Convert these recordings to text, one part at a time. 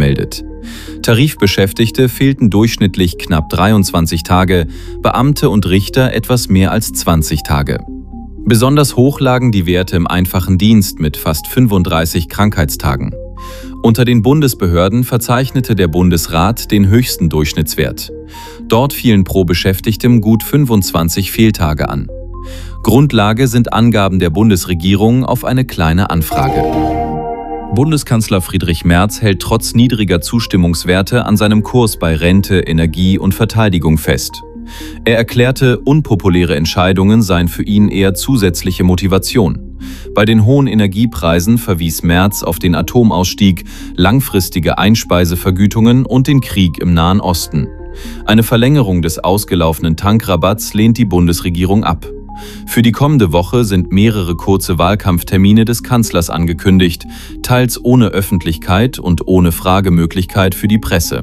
gemeldet. Tarifbeschäftigte fehlten durchschnittlich knapp 23 Tage, Beamte und Richter etwas mehr als 20 Tage. Besonders hoch lagen die Werte im einfachen Dienst mit fast 35 Krankheitstagen. Unter den Bundesbehörden verzeichnete der Bundesrat den höchsten Durchschnittswert. Dort fielen pro Beschäftigtem gut 25 Fehltage an. Grundlage sind Angaben der Bundesregierung auf eine kleine Anfrage. Bundeskanzler Friedrich Merz hält trotz niedriger Zustimmungswerte an seinem Kurs bei Rente, Energie und Verteidigung fest. Er erklärte, unpopuläre Entscheidungen seien für ihn eher zusätzliche Motivation. Bei den hohen Energiepreisen verwies Merz auf den Atomausstieg, langfristige Einspeisevergütungen und den Krieg im Nahen Osten. Eine Verlängerung des ausgelaufenen Tankrabatts lehnt die Bundesregierung ab. Für die kommende Woche sind mehrere kurze Wahlkampftermine des Kanzlers angekündigt, teils ohne Öffentlichkeit und ohne Fragemöglichkeit für die Presse.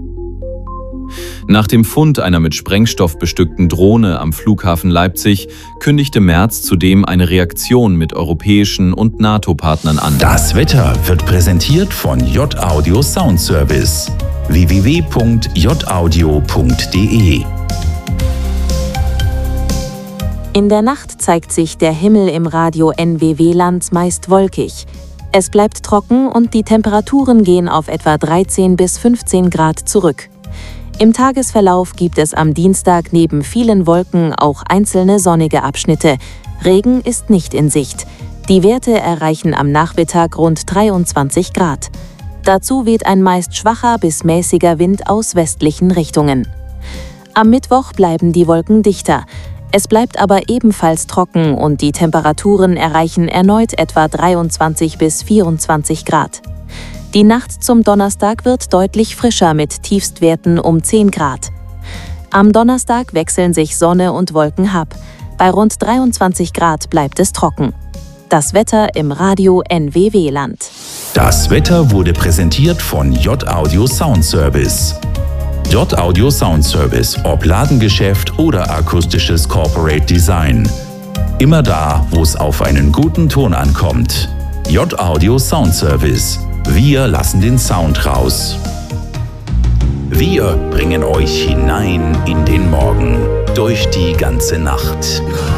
Nach dem Fund einer mit Sprengstoff bestückten Drohne am Flughafen Leipzig kündigte Merz zudem eine Reaktion mit europäischen und NATO-Partnern an. Das Wetter wird präsentiert von J-Audio Soundservice. www.jaudio.de. In der Nacht zeigt sich der Himmel im Radio NWW-Land meist wolkig. Es bleibt trocken und die Temperaturen gehen auf etwa 13 bis 15 Grad zurück. Im Tagesverlauf gibt es am Dienstag neben vielen Wolken auch einzelne sonnige Abschnitte. Regen ist nicht in Sicht. Die Werte erreichen am Nachmittag rund 23 Grad. Dazu weht ein meist schwacher bis mäßiger Wind aus westlichen Richtungen. Am Mittwoch bleiben die Wolken dichter. Es bleibt aber ebenfalls trocken und die Temperaturen erreichen erneut etwa 23 bis 24 Grad. Die Nacht zum Donnerstag wird deutlich frischer mit Tiefstwerten um 10 Grad. Am Donnerstag wechseln sich Sonne und Wolken ab. Bei rund 23 Grad bleibt es trocken. Das Wetter im Radio NWW-Land. Das Wetter wurde präsentiert von J-Audio Soundservice. J-Audio Soundservice, ob Ladengeschäft oder akustisches Corporate Design. Immer da, wo es auf einen guten Ton ankommt. J-Audio Soundservice. Wir lassen den Sound raus. Wir bringen euch hinein in den Morgen, durch die ganze Nacht.